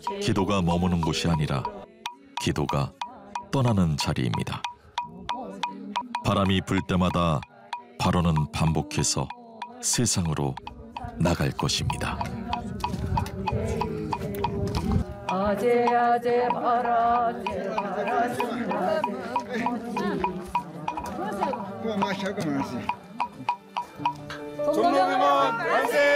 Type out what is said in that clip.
기도가 머무는 곳이 아니라 기도가 떠나는 자리입니다. 바람이 불 때마다 발언은 반복해서 세상으로 나갈 것입니다. 아재 아재 바라재 바라준다. 뭐 마셔 그만하지. 종로병원 만세!